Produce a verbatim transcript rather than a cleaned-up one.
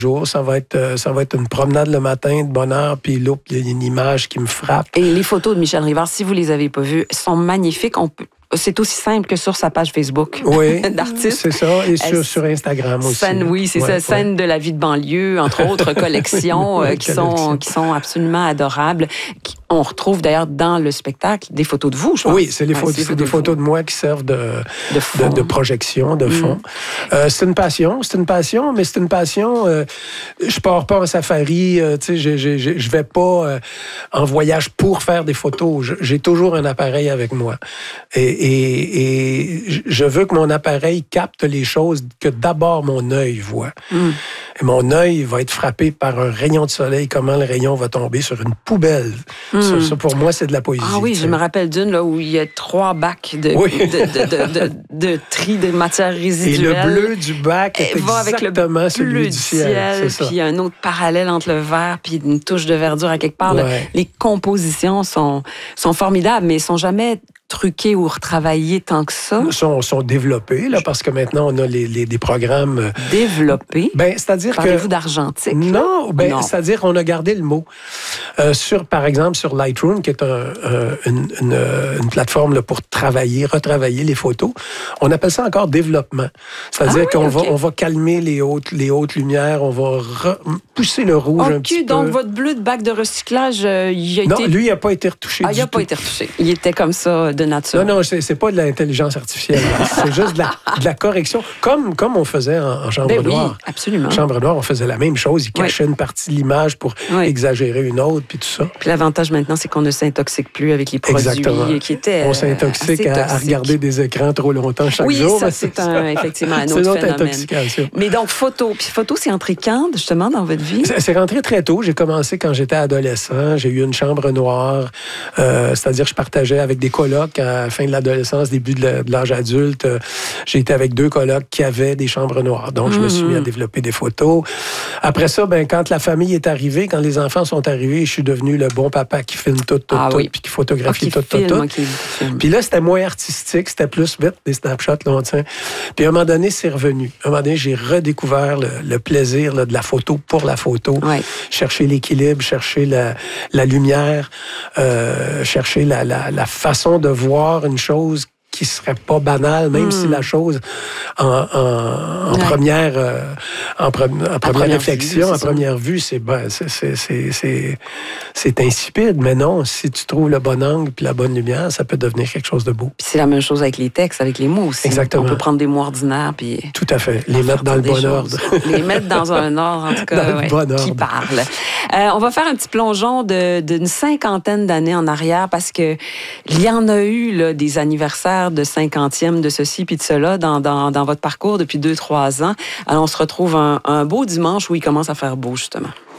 jour, ça va être euh, ça va être une promenade le matin de bonne heure, puis là, il y a une image qui me frappe. Et les photos de Michel Rivard, si vous les avez pas vues, sont magnifiques. On peut... C'est aussi simple que sur sa page Facebook oui, d'artiste. C'est ça, et sur, sur Instagram aussi. Scène, oui, c'est ouais, ça, scène ouais. de la vie de banlieue, entre autres collections oui, euh, qui, sont, qui sont absolument adorables. Qui, on retrouve d'ailleurs dans le spectacle des photos de vous, je pense. Oui, c'est, les photos, ouais, c'est, c'est des photos de, de moi qui servent de, de, de, de projection, de fond. Mm. Euh, c'est une passion, c'est une passion, mais c'est une passion. Euh, je pars pas en safari, euh, tu sais, je, je, je, je vais pas euh, en voyage pour faire des photos. Je, j'ai toujours un appareil avec moi. Et, Et, et je veux que mon appareil capte les choses que d'abord mon œil voit. Mm. Et mon œil va être frappé par un rayon de soleil, comment le rayon va tomber sur une poubelle. Mm. Ça, ça, pour moi, c'est de la poésie. Ah oui, t'sais. Je me rappelle d'une là, où il y a trois bacs de, oui. de, de, de, de, de tri de matières résiduelles. Et le bleu du bac est exactement avec le bleu celui du ciel. ciel puis un autre parallèle entre le vert puis une touche de verdure à quelque part. Ouais. Là, les compositions sont, sont formidables, mais elles sont jamais truqués ou retravaillés tant que ça? Sont, sont développés, là, parce que maintenant, on a les, les, des programmes... Développés? Ben, c'est-à-dire Parlez-vous que... Parlez-vous d'argentique? Non, ben, non. c'est-à-dire qu'on a gardé le mot. Euh, sur, par exemple, sur Lightroom, qui est un, un, une, une, une plateforme là, pour travailler, retravailler les photos, on appelle ça encore développement. C'est-à-dire ah, oui, qu'on okay. va, on va calmer les hautes, les hautes lumières, on va re- pousser le rouge okay, un petit donc peu. votre bleu de bac de recyclage, euh, il a non, été... lui, il n'a pas été retouché ah, du il n'a tout. pas été retouché. Il était comme ça, de nature. Non, non, c'est, c'est pas de l'intelligence artificielle. C'est juste de la, de la correction, comme, comme on faisait en, en chambre ben noire. Oui, absolument. En chambre noire, on faisait la même chose. Il cachait oui. une partie de l'image pour oui. exagérer une autre, puis tout ça. Puis l'avantage maintenant, c'est qu'on ne s'intoxique plus avec les produits Exactement. qui étaient On s'intoxique à, à regarder des écrans trop longtemps chaque oui, jour. ça, c'est, c'est un, effectivement un autre c'est notre phénomène. Intoxication. Mais donc, photo. Puis photo, c'est entré quand, justement, dans votre vie? C'est, c'est rentré très tôt. J'ai commencé quand j'étais adolescent. J'ai eu une chambre noire. Euh, c'est-à-dire, je partageais avec des colocs à la fin de l'adolescence, début de, la, de l'âge adulte. J'ai été avec deux colocs qui avaient des chambres noires. Donc, mm-hmm. je me suis mis à développer des photos. Après ça, ben, quand la famille est arrivée, quand les enfants sont arrivés, je suis devenu le bon papa qui filme tout, tout, ah, tout, oui. puis qui photographie ah, tout, tout, tout. Okay, puis là, c'était moins artistique, c'était plus vite, des snapshots, là, on tient. Puis à un moment donné, c'est revenu. À un moment donné, j'ai redécouvert le, le plaisir là, de la photo pour la photo. Ouais. Chercher l'équilibre, chercher la, la lumière, euh, chercher la, la, la façon de voir une chose qui serait pas banale, même mm. si la chose en, en, en ouais. première euh, en, pre, en première, première réflexion, vue, en première vue, c'est, ben, c'est, c'est, c'est, c'est, c'est insipide, mais non, si tu trouves le bon angle puis la bonne lumière, ça peut devenir quelque chose de beau. Puis c'est la même chose avec les textes, avec les mots aussi. Exactement. On peut prendre des mots ordinaires puis tout à fait, les mettre dans le bon ordre. Les mettre dans un ordre, en tout cas, dans ouais, le bon ordre. Qui parle. Euh, on va faire un petit plongeon de, d'une cinquantaine d'années en arrière parce que il y en a eu là, des anniversaires de cinquantième de ceci puis de cela dans, dans, dans votre parcours depuis deux, trois ans. Alors, on se retrouve un, un beau dimanche où il commence à faire beau, justement.